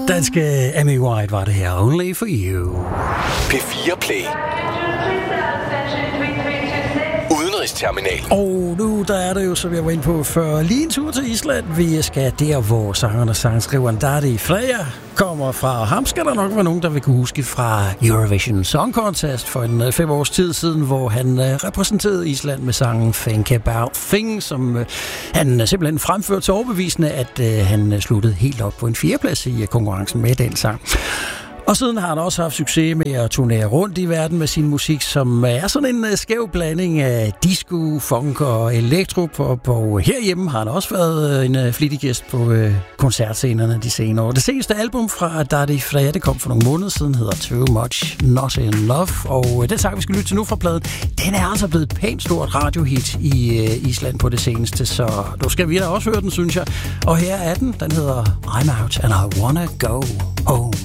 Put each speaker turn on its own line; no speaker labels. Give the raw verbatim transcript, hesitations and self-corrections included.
Danske Amy White var det her. Only for you.
P fire Play. Udenrigsterminal.
Og nu der er det jo, som jeg var inde på før, lige en tur til Island. Vi skal der, hvor sangeren og sangskriveren Daði Freyr kommer fra. Ham skal der nok være nogen, der vil kunne huske fra Eurovision Song Contest for en fem års tid siden, hvor han repræsenterede Island med sangen Think About Things, som han simpelthen fremførte så overbevisende, at han sluttede helt op på en fjerdeplads i konkurrencen med den sang. Og siden har han også haft succes med at turnere rundt i verden med sin musik, som er sådan en skæv blanding af disco, funk og elektropop. Og herhjemme har han også været en flittig gæst på koncertscenerne de senere år. Det seneste album fra Daði Freyr, det kom for nogle måneder siden, hedder Too Much Not In Love. Og den sang, vi skal lytte til nu fra pladen, den er altså blevet et pænt stort radiohit i Island på det seneste. Så nu skal vi da også høre den, synes jeg. Og her er den. Den hedder I'm Out and I Wanna Go Home.